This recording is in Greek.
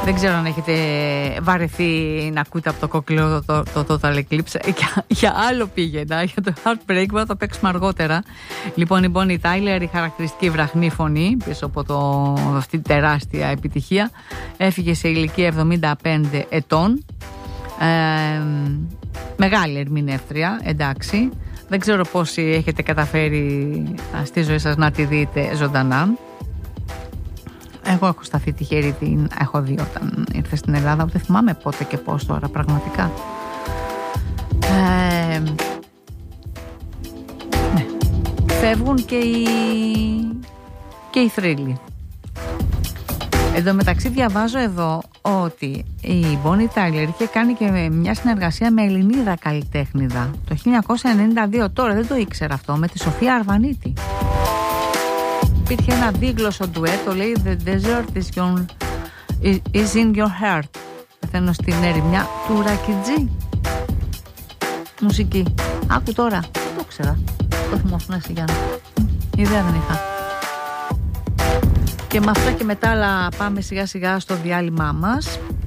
Δεν ξέρω αν έχετε βαρεθεί να ακούτε από το κόκκιλο το Total Eclipse. Για άλλο πήγαινα, για το Heartbreak που θα το παίξουμε αργότερα. Λοιπόν, η Bonnie Tyler, η χαρακτηριστική βραχνή φωνή πίσω από αυτή τη τεράστια επιτυχία, έφυγε σε ηλικία 75 ετών. Μεγάλη ερμηνεύτρια, εντάξει. Δεν ξέρω πόσοι έχετε καταφέρει στη ζωή σας να τη δείτε ζωντανά. Εγώ έχω σταθεί τυχερή, την έχω δει όταν ήρθε στην Ελλάδα. Δεν θυμάμαι πότε και πώς τώρα πραγματικά. Ναι. Φεύγουν και οι θρύλοι. Εν τω μεταξύ διαβάζω εδώ ότι η Bonnie Tyler είχε κάνει και μια συνεργασία με Ελληνίδα καλλιτέχνηδα το 1992. Τώρα δεν το ήξερα αυτό, με τη Σοφία Αρβανίτη. Υπήρχε ένα δίγλωσσο ντουέτο, λέει The desert is in your heart. Πεθαίνω στην ερημιά του Ρακιτζή. Μουσική. Άκου τώρα. Δεν το ήξερα. Το θυμόσουν εσύ, Γιάννα? Ιδέα δεν είχα. Και με αυτά και μετά άλλα πάμε σιγά σιγά στο διάλειμμά μας.